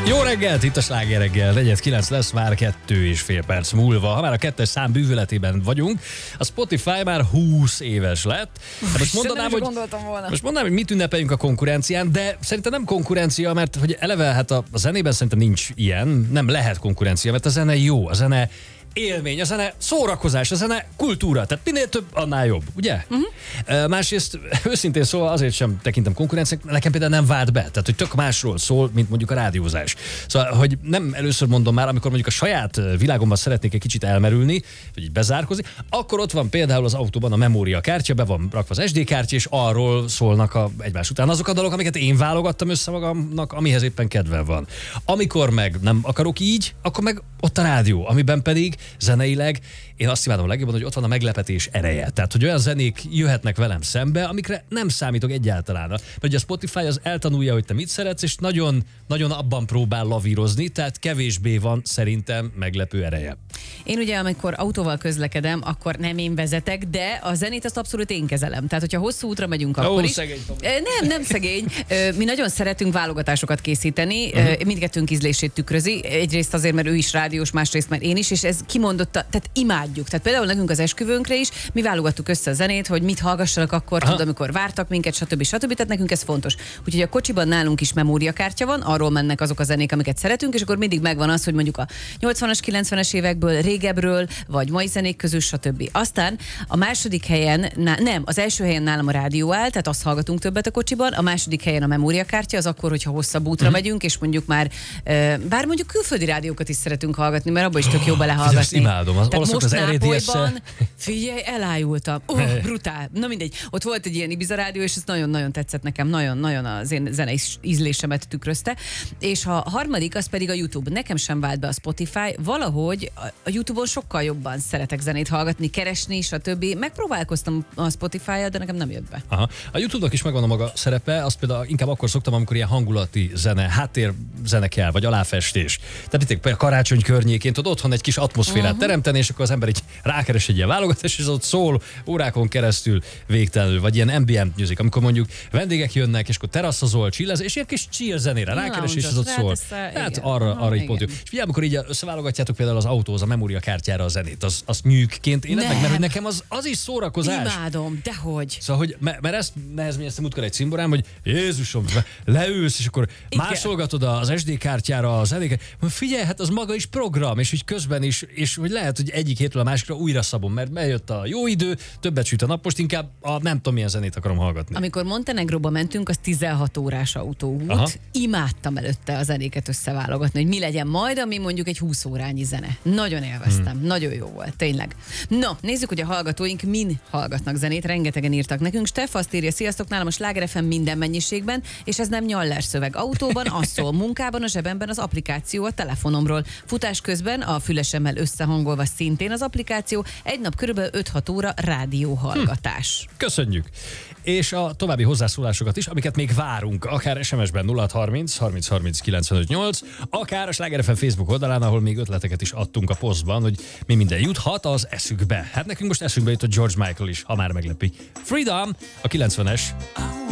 Jó reggelt, itt a Sláger reggel, 4:09 lesz már 2,5 perc múlva. Ha már a 2-es szám bűvöletében vagyunk, a Spotify már 20 éves lett. Hát most mondanám, hogy mit ünnepeljünk a konkurencián, de szerintem nem konkurencia, mert hogy eleve hát a zenében szerintem nincs ilyen, nem lehet konkurencia, mert a zene jó, a zene élmény, a zene szórakozás, a zene kultúra, tehát minél több, annál jobb, ugye? Másrészt őszintén szóval azért sem tekintem konkurenciának, nekem például nem vált be, tehát hogy tök másról szól, mint mondjuk a rádiózás. Szóval, hogy nem először mondom már, amikor mondjuk a saját világomban szeretnék egy kicsit elmerülni, vagy így bezárkozni, akkor ott van például az autóban a memóriakártya, be van rakva az SD kártya, és arról szólnak egymás után azok a dalok, amiket én válogattam össze magamnak, amihez éppen kedvem van. Amikor meg nem akarok így, akkor meg ott a rádió, amiben pedig zeneileg én azt imádom a legjobban, hogy ott van a meglepetés ereje. Tehát, hogy olyan zenék jöhetnek velem szembe, amikre nem számítok egyáltalán. Mert ugye a Spotify az eltanulja, hogy te mit szeretsz, és nagyon, nagyon abban próbál lavírozni, tehát kevésbé van szerintem meglepő ereje. Én ugye, amikor autóval közlekedem, akkor nem én vezetek, de a zenét azt abszolút én kezelem. Tehát, hogyha hosszú útra megyünk, akkor is. Szegény. Nem szegény. Mi nagyon szeretünk válogatásokat készíteni, mindkettőnk ízlését tükrözi. Egyrészt azért, mert ő is rádiós, másrészt, mert én is, és ez kimondotta, tehát imádjuk. Tehát például nekünk az esküvőnkre is, mi válogattuk össze a zenét, hogy mit hallgassanak akkor, tudod, amikor vártak minket, stb. Tehát nekünk ez fontos. Úgyhogy a kocsiban nálunk is memóriakártya van, arról mennek azok a zenék, amiket szeretünk, és akkor mindig megvan az, hogy mondjuk a 80-as, 90-es évekből, régebről, vagy mai zenék közül, stb. Aztán a második helyen, az első helyen nálam a rádió áll, tehát azt hallgatunk többet a kocsiban, a második helyen a memóriakártya, az akkor, hogyha hosszabb útra megyünk, és mondjuk már, bár mondjuk külföldi rádiókat is szeretünk hallgatni, mert abban is tök jó belehallgatni. Ezt imádom, most Nápolyban, figyelj, elájultam. Brutál. Na mindegy. Ott volt egy ilyen Ibiza rádió, és ez nagyon-nagyon tetszett nekem, nagyon-nagyon az én zenei ízlésemet tükrözte. És a harmadik, az pedig a YouTube. Nekem sem vált be a Spotify. Valahogy a YouTube-on sokkal jobban szeretek zenét hallgatni, keresni, stb. Megpróbálkoztam a Spotify-jal, de nekem nem jött be. Aha. A YouTube-nak is megvan a maga szerepe, azt például inkább akkor szoktam, amikor ilyen hangulati zene, háttérzene kell, vagy aláfestés. Tehát itt például karácsony környékén, tudod, otthon egy kis atmoszférát teremteni, és akkor az ember így rákeres egy ilyen válogatás, és az ott szól órákon keresztül végtelenül, vagy ilyen ambient music, amikor mondjuk vendégek jönnek, és akkor teraszozol, chillez, és ilyen kis chill zenére rákeres, és az ott szól. Hát arra így pont jó. És figyelj, amikor így összeválogatjátok például az autóhoz, a memóriakártyára a zenét, az nyűgként éled meg, mert hogy nekem az is szórakozás. Imádom, dehogy. Szóval, hogy mert ezt nehezményeztem múltkor egy cimborám, hogy Jézusom, leülsz, és akkor másolgatod az SD kártyára a zenéket. Figyelj, hát az maga is program, és így közben is, és hogy lehet, hogy egyik hétről a másikra újra szabom, mert bejött a jó idő, többet süt a nap, most inkább nem tudom, milyen zenét akarom hallgatni. Amikor Montenegróba mentünk, az 16 órás autóút. Aha. Imádtam előtte a zenéket összeválogatni, hogy mi legyen majd, ami mondjuk egy 20 órányi zene. Nagyon élveztem, nagyon jó volt, tényleg. No, nézzük, hogy a hallgatóink min hallgatnak zenét, rengetegen írtak nekünk. Steff azt írja, sziasztok, nálam a Sláger FM minden mennyiségben, és ez nem nyallás szöveg. Autóban, az szól, munkában, a zsebemben az applikáció a telefonomról. Futás közben a fülesemmel összehangolva szintén az applikáció, egy nap körülbelül 5-6 óra rádióhallgatás. Köszönjük! És a további hozzászólásokat is, amiket még várunk, akár SMS-ben 0630 30 30 95 8, akár a Sláger FM Facebook oldalán, ahol még ötleteket is adtunk a posztban, hogy mi minden juthat az eszükbe. Hát nekünk most eszünkbe jut a George Michael is, ha már meglepi. Freedom, a 90-es.